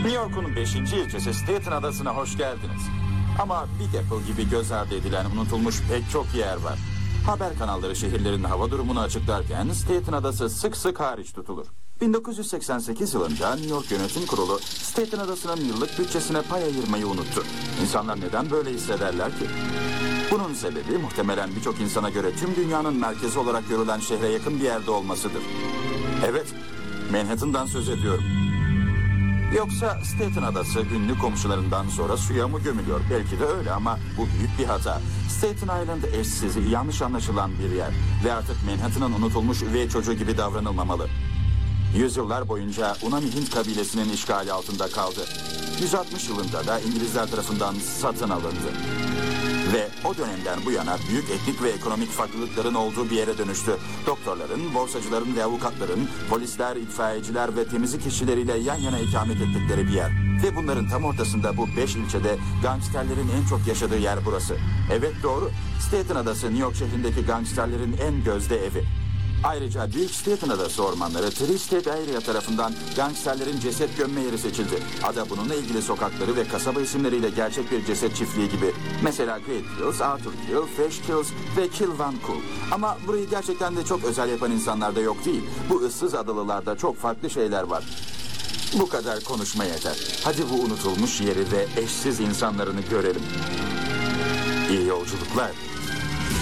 New York'un 5. ilçesi Staten Adası'na hoş geldiniz. Ama Big Apple gibi göz ardı edilen unutulmuş pek çok yer var. Haber kanalları şehirlerin hava durumunu açıklarken Staten Adası sık sık hariç tutulur. 1988 yılında New York Yönetim Kurulu Staten Adası'nın yıllık bütçesine pay ayırmayı unuttu. İnsanlar neden böyle hissederler ki? Bunun sebebi muhtemelen birçok insana göre tüm dünyanın merkezi olarak görülen şehre yakın bir yerde olmasıdır. Evet, Manhattan'dan söz ediyorum. Yoksa Staten Adası ünlü komşularından sonra suya mı gömülüyor? Belki de öyle ama bu büyük bir hata. Staten Island eşsiz, yanlış anlaşılan bir yer. Ve artık Manhattan'ın unutulmuş üvey çocuğu gibi davranılmamalı. Yüzyıllar boyunca Unami Hint kabilesinin işgali altında kaldı. 160 yılında da İngilizler tarafından satın alındı. Ve o dönemden bu yana büyük etnik ve ekonomik farklılıkların olduğu bir yere dönüştü. Doktorların, borsacıların ve avukatların, polisler, itfaiyeciler ve temizlik işçileriyle yan yana ikamet ettikleri bir yer. Ve bunların tam ortasında bu 5 ilçede gangsterlerin en çok yaşadığı yer burası. Evet doğru, Staten Adası New York şehrindeki gangsterlerin en gözde evi. Ayrıca Büyük Staten Adası ormanları Tri-State Area tarafından gangsterlerin ceset gömme yeri seçildi. Ada bununla ilgili sokakları ve kasaba isimleriyle gerçek bir ceset çiftliği gibi. Mesela Great Kills, Arthur Kill, Fresh Kills ve Kill Van Cool. Ama burayı gerçekten de çok özel yapan insanlar da yok değil. Bu ıssız adalılarda çok farklı şeyler var. Bu kadar konuşma yeter. Hadi bu unutulmuş yeri ve eşsiz insanlarını görelim. İyi yolculuklar.